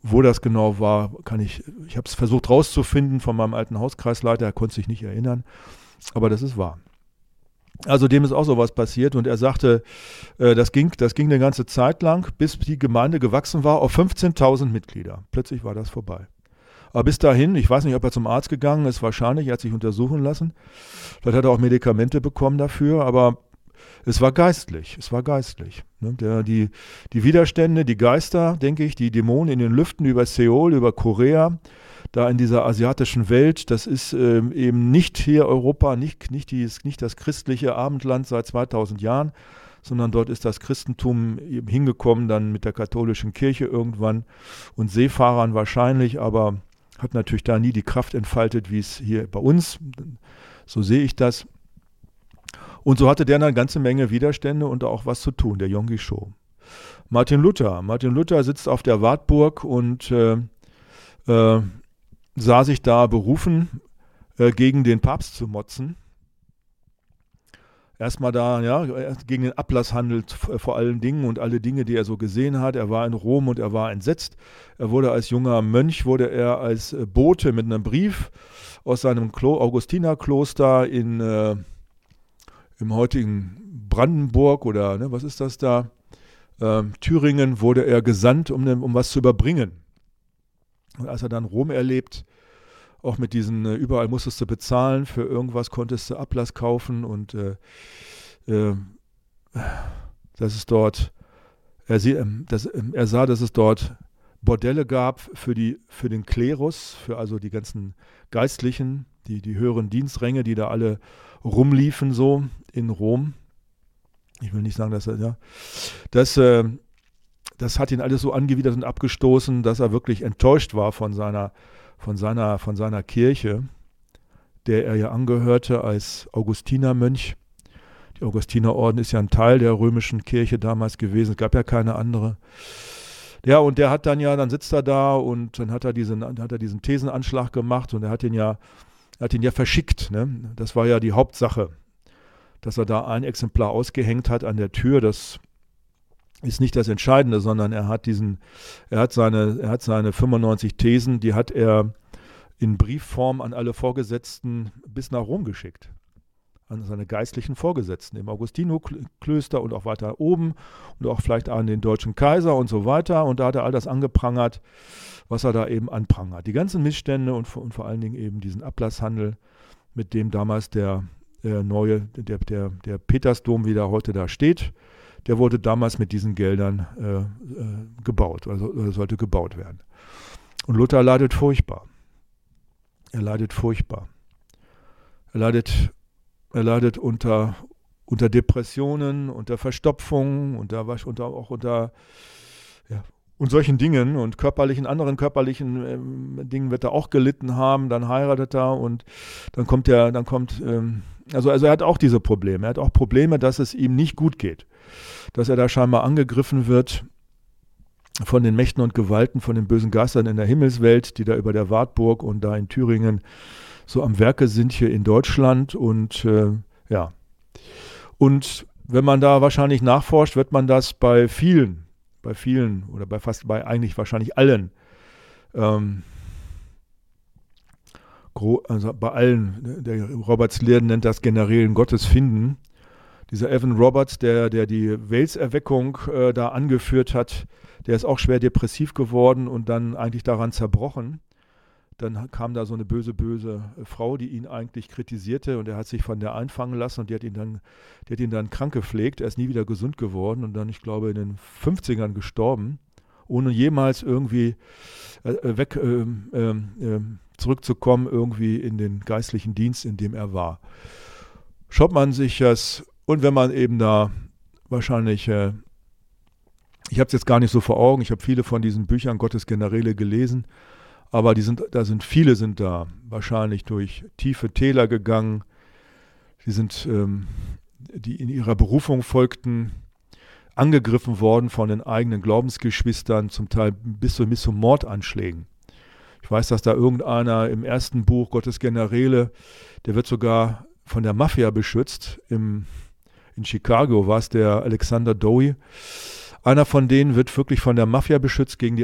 Wo das genau war, ich habe es versucht rauszufinden von meinem alten Hauskreisleiter, er konnte sich nicht erinnern, aber das ist wahr. Also dem ist auch sowas passiert und er sagte, das ging eine ganze Zeit lang, bis die Gemeinde gewachsen war auf 15.000 Mitglieder. Plötzlich war das vorbei. Aber bis dahin, ich weiß nicht, ob er zum Arzt gegangen ist, wahrscheinlich, er hat sich untersuchen lassen. Vielleicht hat er auch Medikamente bekommen dafür, aber es war geistlich. Ne? Die Widerstände, die Geister, denke ich, die Dämonen in den Lüften über Seoul, über Korea, da in dieser asiatischen Welt, das ist eben nicht hier Europa, nicht das christliche Abendland seit 2000 Jahren, sondern dort ist das Christentum eben hingekommen, dann mit der katholischen Kirche irgendwann und Seefahrern wahrscheinlich, aber hat natürlich da nie die Kraft entfaltet, wie es hier bei uns, so sehe ich das. Und so hatte der eine ganze Menge Widerstände und auch was zu tun, der Yonggi Cho. Martin Luther sitzt auf der Wartburg und sah sich da berufen, gegen den Papst zu motzen. Erstmal da, ja, gegen den Ablasshandel vor allen Dingen und alle Dinge, die er so gesehen hat. Er war in Rom und er war entsetzt. Er wurde als junger Mönch, als Bote mit einem Brief aus seinem Augustinerkloster im heutigen Brandenburg oder, ne, was ist das da? Thüringen wurde er gesandt, um was zu überbringen. Und als er dann Rom erlebt, auch mit diesen, überall musstest du bezahlen, für irgendwas konntest du Ablass kaufen und dass es dort, er sah, dass es dort Bordelle gab für den Klerus, für also die ganzen Geistlichen, die höheren Dienstränge, die da alle rumliefen so in Rom. Ich will nicht sagen, dass er, ja, das hat ihn alles so angewidert und abgestoßen, dass er wirklich enttäuscht war von seiner Kirche, der er ja angehörte als Augustinermönch. Die Augustinerorden ist ja ein Teil der römischen Kirche damals gewesen, es gab ja keine andere. Ja, und der hat dann sitzt er da und dann hat er diesen Thesenanschlag gemacht und er hat ihn ja verschickt, ne? Das war ja die Hauptsache, dass er da ein Exemplar ausgehängt hat an der Tür, das ist nicht das Entscheidende, sondern er hat seine 95 Thesen, die hat er in Briefform an alle Vorgesetzten bis nach Rom geschickt. An seine geistlichen Vorgesetzten im Augustiner-Klöster und auch weiter oben und auch vielleicht an den deutschen Kaiser und so weiter. Und da hat er all das angeprangert, was er da eben anprangert. Die ganzen Missstände und vor allen Dingen eben diesen Ablasshandel, mit dem damals der Petersdom, wie der heute da steht, der wurde damals mit diesen Geldern gebaut, also sollte gebaut werden. Und Luther leidet furchtbar. Er leidet unter Depressionen, unter Verstopfung, und solchen Dingen und anderen körperlichen Dingen wird er auch gelitten haben. Dann heiratet er und also er hat auch diese Probleme. Er hat auch Probleme, dass es ihm nicht gut geht. Dass er da scheinbar angegriffen wird von den Mächten und Gewalten, von den bösen Geistern in der Himmelswelt, die da über der Wartburg und da in Thüringen so am Werke sind hier in Deutschland. Und ja. Und wenn man da wahrscheinlich nachforscht, wird man das bei vielen oder bei eigentlich wahrscheinlich allen, also bei allen, der Roberts Liardon nennt das Generälen Gottes finden. Dieser Evan Roberts, der die Wales-Erweckung da angeführt hat, der ist auch schwer depressiv geworden und dann eigentlich daran zerbrochen. Dann kam da so eine böse Frau, die ihn eigentlich kritisierte und er hat sich von der einfangen lassen und die hat ihn dann krank gepflegt. Er ist nie wieder gesund geworden und dann, ich glaube, in den 50ern gestorben, ohne jemals irgendwie zurückzukommen irgendwie in den geistlichen Dienst, in dem er war. Schaut man sich das, und wenn man eben da wahrscheinlich, ich habe es jetzt gar nicht so vor Augen, ich habe viele von diesen Büchern Gottes Generäle gelesen, aber viele sind da wahrscheinlich durch tiefe Täler gegangen, die in ihrer Berufung folgten, angegriffen worden von den eigenen Glaubensgeschwistern, zum Teil bis zu Mordanschlägen. Ich weiß, dass da irgendeiner im ersten Buch Gottes Generäle, der wird sogar von der Mafia beschützt. In Chicago war es der Alexander Dowie. Einer von denen wird wirklich von der Mafia beschützt gegen die